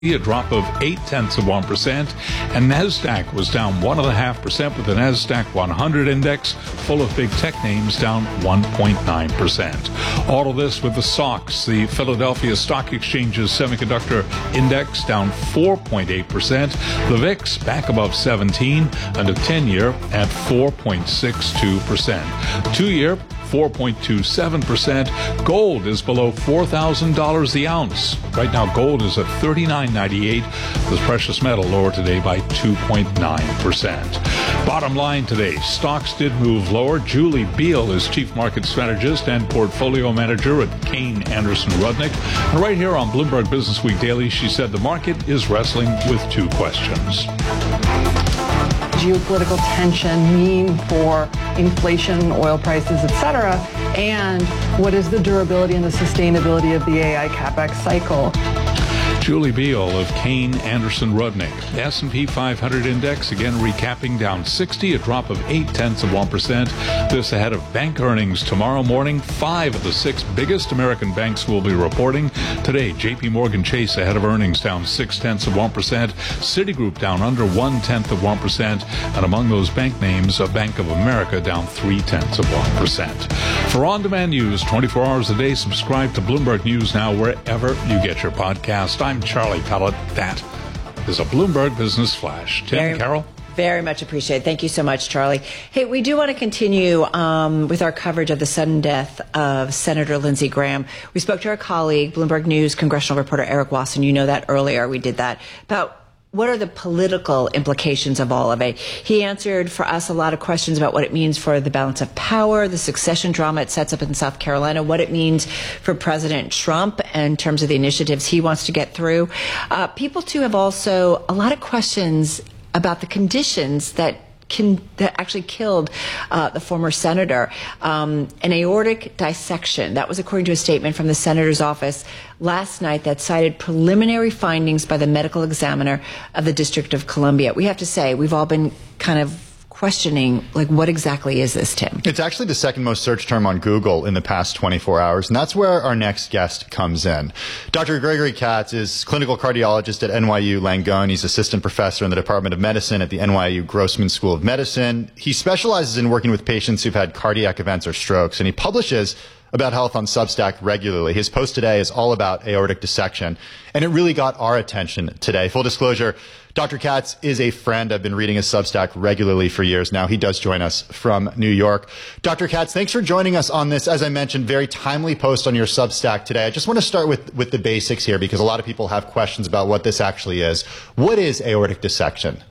a drop of 0.8%, and NASDAQ was down 1.5%, with the NASDAQ 100 index full of big tech names down 1.9%. All of this with the SOX, the Philadelphia Stock Exchange's semiconductor index, down 4.8%. The VIX back above 17, and a 10-year at 4.62%. 2-year 4.27%. Gold is below $4,000 the ounce. Right now, gold is at $39.98. The precious metal lower today by 2.9%. Bottom line today, stocks did move lower. Julie Beal is Chief Market Strategist and Portfolio Manager at Kayne Anderson Rudnick. And right here on Bloomberg Business Week Daily, she said the market is wrestling with two questions. Geopolitical tension mean for inflation, oil prices, etc., and what is the durability and the sustainability of the AI CapEx cycle? Julie Beal of Kayne Anderson Rudnick. The S&P 500 index again recapping down 60, a drop of 0.8%. This ahead of bank earnings tomorrow morning. 5 of the 6 biggest American banks will be reporting today. J.P. Morgan Chase ahead of earnings down 0.6%. Citigroup down under 0.1%, and among those bank names, Bank of America down 0.3%. For on-demand news 24 hours a day, subscribe to Bloomberg News Now wherever you get your podcast. I'm Charlie Pellet. That is a Bloomberg Business Flash. Tim, Carol? Very much appreciated. Thank you so much, Charlie. Hey, we do want to continue with our coverage of the sudden death of Senator Lindsey Graham. We spoke to our colleague, Bloomberg News congressional reporter Eric Wasson. You know that earlier. We did that. About what are the political implications of all of it? He answered for us a lot of questions about what it means for the balance of power, the succession drama it sets up in South Carolina, what it means for President Trump in terms of the initiatives he wants to get through. People, too, have also a lot of questions about the conditions that actually killed the former senator. An aortic dissection. That was according to a statement from the senator's office last night that cited preliminary findings by the medical examiner of the District of Columbia. We have to say, we've all been kind of questioning, like, what exactly is this, Tim? It's actually the second most searched term on Google in the past 24 hours, and that's where our next guest comes in. Dr. Gregory Katz is clinical cardiologist at NYU Langone. He's assistant professor in the Department of Medicine at the NYU Grossman School of Medicine. He specializes in working with patients who've had cardiac events or strokes, and he publishes about health on Substack regularly. His post today is all about aortic dissection, and it really got our attention today. Full disclosure, Dr. Katz is a friend. I've been reading his Substack regularly for years now. He does join us from New York. Dr. Katz, thanks for joining us on this, as I mentioned, very timely post on your Substack today. I just want to start with the basics here because a lot of people have questions about what this actually is. What is aortic dissection?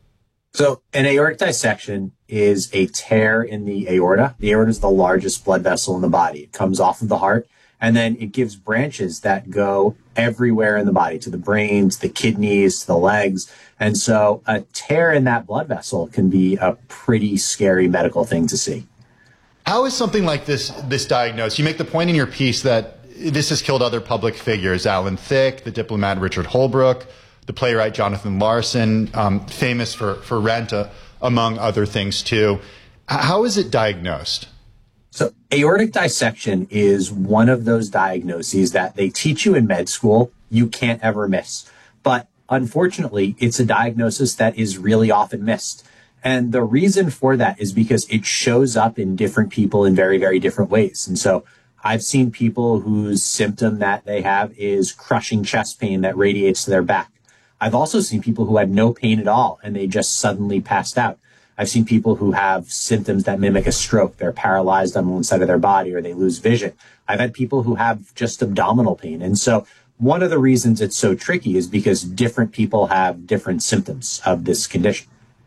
So an aortic dissection is a tear in the aorta. The aorta is the largest blood vessel in the body. It comes off of the heart, and then it gives branches that go everywhere in the body, to the brain, to the kidneys, to the legs. And so a tear in that blood vessel can be a pretty scary medical thing to see. How is something like this diagnosed? You make the point in your piece that this has killed other public figures, Alan Thicke, the diplomat Richard Holbrooke, the playwright Jonathan Larson, famous for Rent, among other things too. How is it diagnosed? So aortic dissection is one of those diagnoses that they teach you in med school you can't ever miss. But unfortunately, it's a diagnosis that is really often missed. And the reason for that is because it shows up in different people in very, very different ways. And so I've seen people whose symptom that they have is crushing chest pain that radiates to their back. I've also seen people who had no pain at all and they just suddenly passed out. I've seen people who have symptoms that mimic a stroke. They're paralyzed on one side of their body or they lose vision. I've had people who have just abdominal pain. And so one of the reasons it's so tricky is because different people have different symptoms of this condition.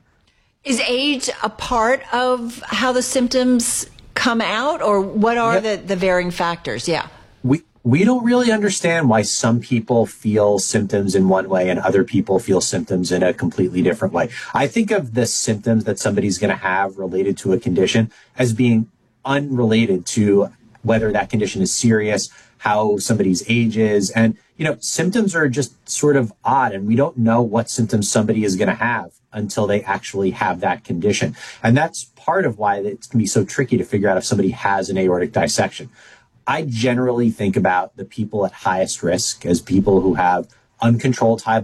Is age a part of how the symptoms come out, or what are the varying factors? Yeah. We don't really understand why some people feel symptoms in one way and other people feel symptoms in a completely different way. I think of the symptoms that somebody's going to have related to a condition as being unrelated to whether that condition is serious, how somebody's age is. And, symptoms are just sort of odd, and we don't know what symptoms somebody is going to have until they actually have that condition. And that's part of why it can be so tricky to figure out if somebody has an aortic dissection. I generally think about the people at highest risk as people who have uncontrolled high